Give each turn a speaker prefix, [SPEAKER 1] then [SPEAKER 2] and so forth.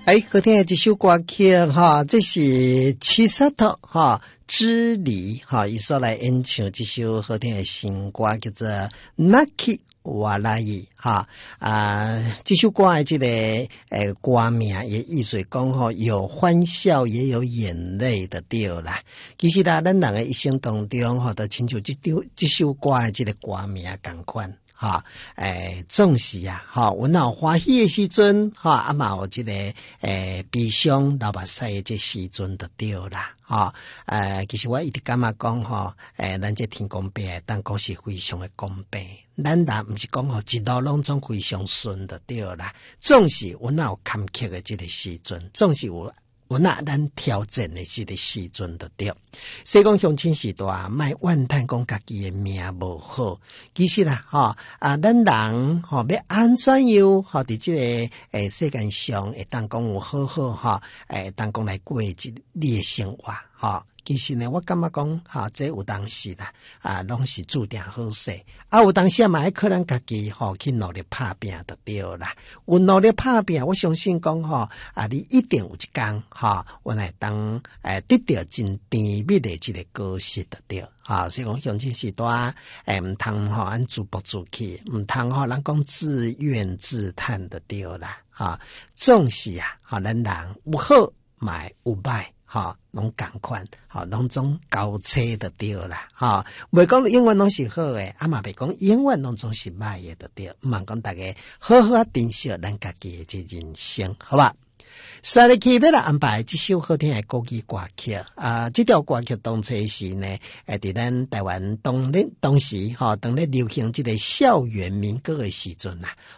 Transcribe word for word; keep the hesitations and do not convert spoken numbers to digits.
[SPEAKER 1] 哎，好听的这首歌曲哈，这是七杀头哈之离哈，伊所来演唱这首好听的新歌叫做《Naki Walai》哈啊，这首歌的这个诶歌名也意思讲吼，有欢笑也有眼泪的对啦。其实啦，咱人的一生当中吼，都亲像这首这首歌的这个歌名同款。哈，诶，总是啊，哈，阮若欢喜的时阵，哈，啊嘛有即个诶悲伤流目屎的这时阵就对啦，哈，诶，其实我一直感觉讲吼，诶，咱这天公伯当讲是非常的公平，咱人毋是讲吼一路拢总非常顺就对啦，总是阮若有坎坷的这个时阵，总是有。有那咱挑战的这个时阵就对，所以讲乡亲时代莫怨叹讲家己的命无好，其实啦，吼啊，咱人吼要安怎样吼伫这个诶世界上会当讲有好好吼，诶当讲来过一你的生活吼。其实呢，我感觉讲，哈，这有当时啦，啊，拢是注定好势。啊，有当时嘛，还可能家己吼去努力打拼就对啦。有努力打拼，我相信讲吼，啊，你一定有一天，哈，我来当诶得到真甜蜜的这个果实就对。啊，所以讲乡亲时代，诶，毋通吼按自暴自弃，毋通吼人讲自怨自叹的对啦。啊，总是啊，哈，咱人有好，嘛有歹。哈，拢共款，哈，拢总交叉的对啦，哈，袂讲永远拢是好诶，啊嘛袂讲永远拢总是歹诶的对，毋茫讲大家好好啊珍惜咱家己诶这人生，好吧？所以去要来安排这首好听的国语歌曲啊，这条歌曲当初是呢，诶，伫咱台湾当咧当时吼，当咧流行这个校园民歌的时阵呐，